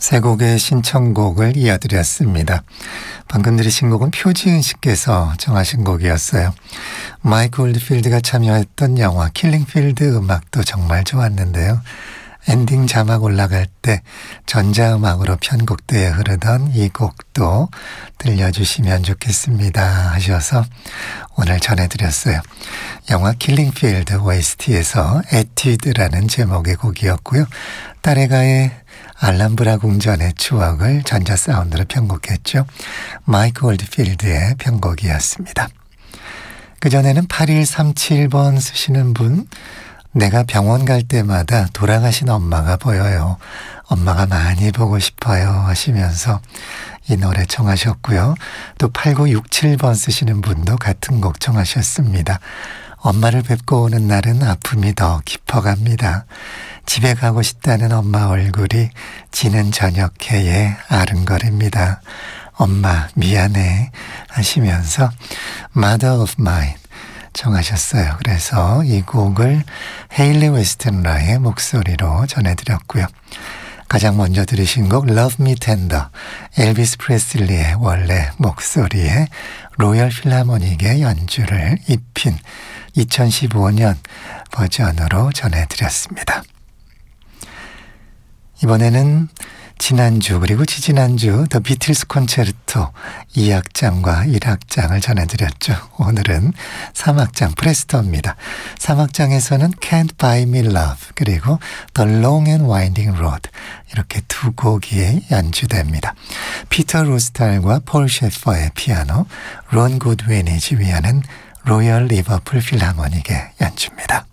세 곡의 신청곡을 이어드렸습니다. 방금 들으신 곡은 표지은 씨께서 정하신 곡이었어요. 마이크 올드필드가 참여했던 영화 킬링필드 음악도 정말 좋았는데요. 엔딩 자막 올라갈 때 전자음악으로 편곡되어 흐르던 이 곡도 들려주시면 좋겠습니다 하셔서 오늘 전해드렸어요. 영화 킬링필드 OST에서 에뛰드라는 제목의 곡이었고요. 딸애가의 알람브라 궁전의 추억을 전자 사운드로 편곡했죠. 마이크 올드필드의 편곡이었습니다. 그전에는 8137번 쓰시는 분, 내가 병원 갈 때마다 돌아가신 엄마가 보여요. 엄마가 많이 보고 싶어요 하시면서 이 노래 청하셨고요. 또 8967번 쓰시는 분도 같은 곡 청하셨습니다. 엄마를 뵙고 오는 날은 아픔이 더 깊어갑니다. 집에 가고 싶다는 엄마 얼굴이 지는 저녁해에 아른거립니다. 엄마 미안해 하시면서 Mother of Mine 청하셨어요. 그래서 이 곡을 헤일리 웨스턴라의 목소리로 전해드렸고요. 가장 먼저 들으신 곡 Love Me Tender, 엘비스 프레슬리의 원래 목소리에 로열 필하모닉의 연주를 입힌 2015년 버전으로 전해드렸습니다. 이번에는 지난주 그리고 지지난주 더 비틀스 콘체르토 2악장과 1악장을 전해드렸죠. 오늘은 3악장 프레스토입니다. 3악장에서는 Can't Buy Me Love 그리고 The Long and Winding Road 이렇게 두 곡이 연주됩니다. 피터 로스탈과 폴 셰퍼의 피아노, 론 굿윈이 지휘하는 로열 리버풀 필하모닉의 연주입니다.